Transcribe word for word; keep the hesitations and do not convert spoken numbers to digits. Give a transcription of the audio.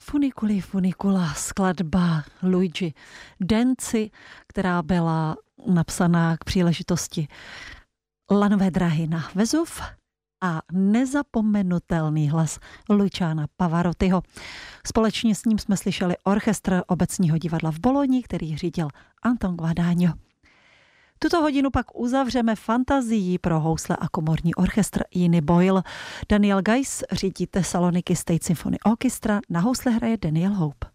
Funiculi Funicula, skladba Luigi Denci, která byla napsaná k příležitosti lanové dráhy na Vezuv, a nezapomenutelný hlas Luciana Pavarottiho. Společně s ním jsme slyšeli orchestr Obecního divadla v Boloni, který řídil Anton Guadagno. Tuto hodinu pak uzavřeme fantazií pro housle a komorní orchestr Jiny Boyle. Daniel Geiss řídí Thessaloniki State Symphony Orchestra, na housle hraje Daniel Hope.